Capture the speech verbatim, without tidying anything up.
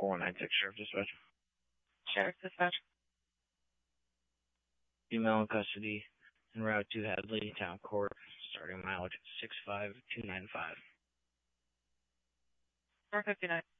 four one nine six, Sheriff Dispatch. Sheriff Dispatch. Female in custody en route to Hadley Town Court, starting mileage six five two nine five. four fifty-nine.